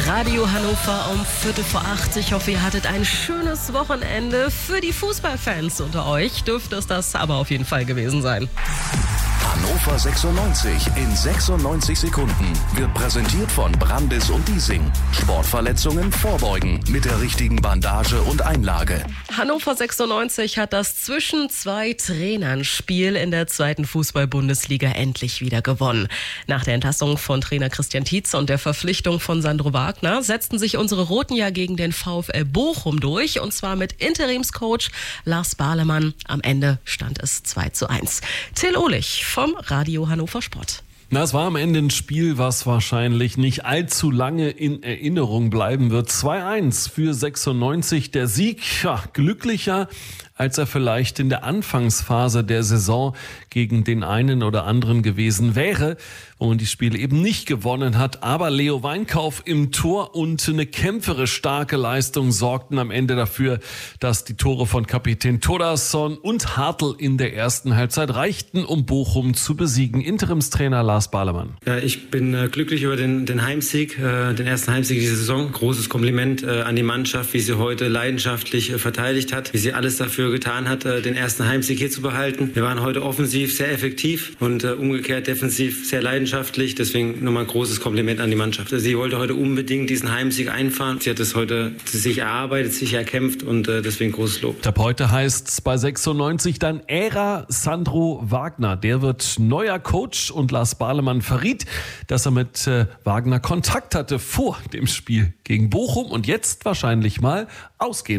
Radio Hannover um 7:45. Ich hoffe, ihr hattet ein schönes Wochenende. Für die Fußballfans unter euch dürfte es das aber auf jeden Fall gewesen sein. Hannover 96 in 96 Sekunden wird präsentiert von Brandis und Diesing. Sportverletzungen vorbeugen mit der richtigen Bandage und Einlage. Hannover 96 hat das zwischen zwei Trainern Spiel in der zweiten Fußball-Bundesliga endlich wieder gewonnen. Nach der Entlassung von Trainer Christian Tietze und der Verpflichtung von Sandro Wagner setzten sich unsere Roten ja gegen den VfL Bochum durch, und zwar mit Interimscoach Lars Balemann. Am Ende stand es 2:1. Till Ohlich vom Radio Hannover Sport. Es war am Ende ein Spiel, was wahrscheinlich nicht allzu lange in Erinnerung bleiben wird. 2:1 für 96. Der Sieg, glücklicher, als er vielleicht in der Anfangsphase der Saison gegen den einen oder anderen gewesen wäre, wo man die Spiele eben nicht gewonnen hat. Aber Leo Weinkauf im Tor und eine kämpferisch starke Leistung sorgten am Ende dafür, dass die Tore von Kapitän Thordarson und Hartl in der ersten Halbzeit reichten, um Bochum zu besiegen. Interimstrainer Lars Balemann. Ja, ich bin glücklich über den Heimsieg, den ersten Heimsieg dieser Saison. Großes Kompliment an die Mannschaft, wie sie heute leidenschaftlich verteidigt hat, wie sie alles dafür getan hat, den ersten Heimsieg hier zu behalten. Wir waren heute offensiv sehr effektiv und umgekehrt defensiv sehr leidenschaftlich. Deswegen nochmal ein großes Kompliment an die Mannschaft. Sie wollte heute unbedingt diesen Heimsieg einfahren. Sie hat es heute sich erarbeitet, sich erkämpft und deswegen großes Lob. Ab heute heißt es bei 96 dann Ära Sandro Wagner. Der wird neuer Coach, und Lars Balemann verriet, dass er mit Wagner Kontakt hatte vor dem Spiel gegen Bochum und jetzt wahrscheinlich mal ausgehen